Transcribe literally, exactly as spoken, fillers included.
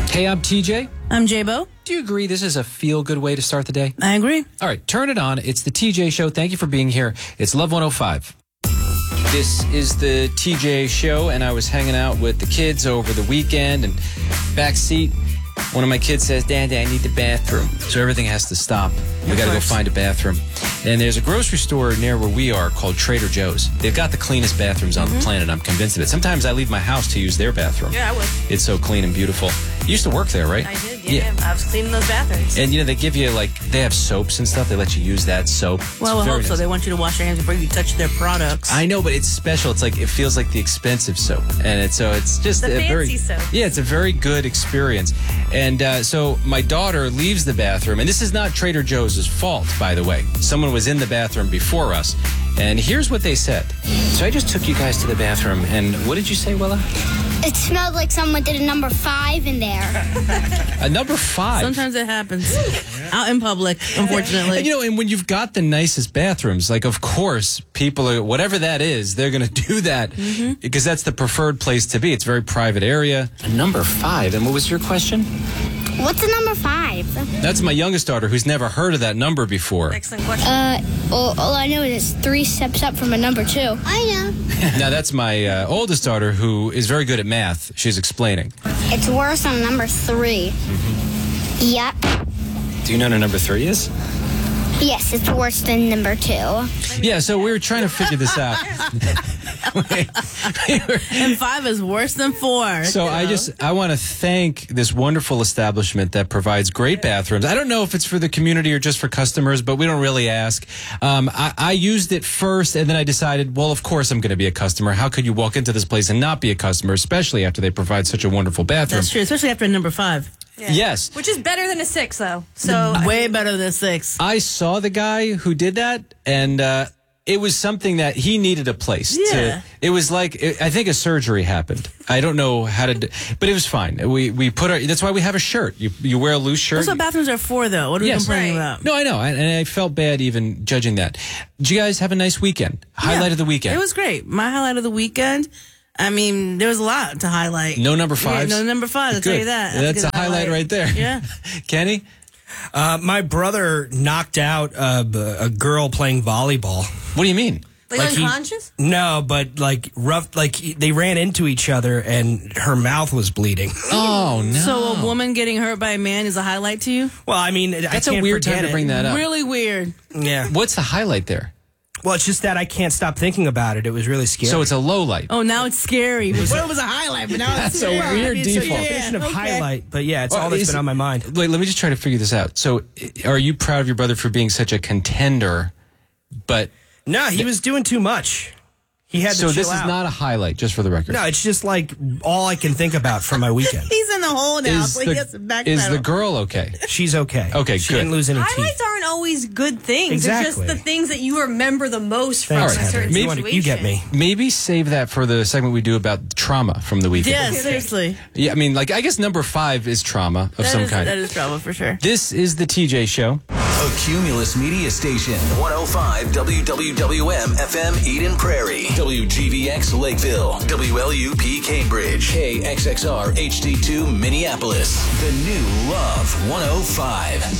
Hey, I'm T J. I'm J-Bo. Do you agree this is a feel-good way to start the day? I agree. All right, turn it on. It's the T J Show. Thank you for being here. It's Love one oh five. This is the T J Show, and I was hanging out with the kids over the weekend, and backseat, one of my kids says, Dad, I need the bathroom. So everything has to stop. We got to go find a bathroom. And there's a grocery store near where we are called Trader Joe's. They've got the cleanest bathrooms on mm-hmm. the planet. I'm convinced of it. Sometimes I leave my house to use their bathroom. Yeah, I would. It's so clean and beautiful. You used to work there, right? I did, yeah. yeah. I was cleaning those bathrooms. And, you know, they give you, like, they have soaps and stuff. They let you use that soap. Well, I hope nice. so. They want you to wash your hands before you touch their products. I know, but it's special. It's like, it feels like the expensive soap. And it's so it's just the a fancy very, soap. Yeah, it's a very good experience. And uh, so my daughter leaves the bathroom, and this is not Trader Joe's fault, by the way. Someone was in the bathroom before us, and here's what they said. So I just took you guys to the bathroom, and what did you say, Willa? It smelled like someone did a number five in there. A number five? Sometimes it happens out in public, unfortunately. And, you know, and when you've got the nicest bathrooms, like, of course, people are, whatever that is, they're going to do that mm-hmm. because that's the preferred place to be. It's a very private area. A number five. And what was your question? What's a number five? That's my youngest daughter, who's never heard of that number before. Excellent question. Uh, well, all I know is it's three steps up from a number two. I know. Now, that's my uh, oldest daughter, who is very good at math. She's explaining. It's worse than number three. Mm-hmm. Yep. Do you know what a number three is? Yes, it's worse than number two. Yeah, so we were trying to figure this out. And five is worse than four. So you know? I just, I want to thank this wonderful establishment that provides great bathrooms. I don't know if it's for the community or just for customers, but we don't really ask. Um, I, I used it first, and then I decided, well, of course I'm going to be a customer. How could you walk into this place and not be a customer, especially after they provide such a wonderful bathroom? That's true, especially after a number five. Yeah. Yes. Which is better than a six, though. So way better than six. I saw the guy who did that, and uh, it was something that he needed a place. Yeah. To, it was like, it, I think a surgery happened. I don't know how to, do, but it was fine. We we put our, that's why we have a shirt. You you wear a loose shirt. That's what bathrooms are for, though. What are Yes. we complaining Right. about? No, I know, I, and I felt bad even judging that. Did you guys have a nice weekend? Highlight Yeah. of the weekend. It was great. My highlight of the weekend, I mean, there was a lot to highlight. No number fives? Yeah, no number five, I'll Good. tell you that. That's, That's a highlight right there. Yeah. Kenny? Uh, my brother knocked out uh, a girl playing volleyball. What do you mean? like, Like he- unconscious? No, but like rough, like they ran into each other and her mouth was bleeding. Oh, no. So a woman getting hurt by a man is a highlight to you? Well, I mean, That's I a can't weird time forget to bring it. that up. Really weird. Yeah. What's the highlight there? Well, it's just that I can't stop thinking about it. It was really scary. So it's a low light. Oh, now it's scary. Before it was a highlight, but now That's it's a scary. weird I mean, so, default. yeah, definition of okay. highlight, but yeah, it's Well, all that's is been it- on my mind. Wait, let me just try to figure this out. So, i- are you proud of your brother for being such a contender? But No, he was doing too much. He had to so chill this out. is not a highlight, just for the record. No, it's just like all I can think about from my weekend. He's in the hole now, Is so he the, has to backpedal. is the girl okay? She's okay. Okay, she good. didn't lose any Highlights teeth. aren't always good things. Exactly. They're just the things that you remember the most from Thanks, a Heather. certain You situation. want- you get me. Maybe save that for the segment we do about trauma from the weekend. Yeah, seriously. Yeah, I mean, like, I guess number five is trauma of That some is, kind. that is trouble for sure. This is the T J Show. A Cumulus Media Station. one oh five W W W M F M Eden Prairie. W G V X Lakeville. W L U P Cambridge. K X X R H D two Minneapolis. The new Love one oh five.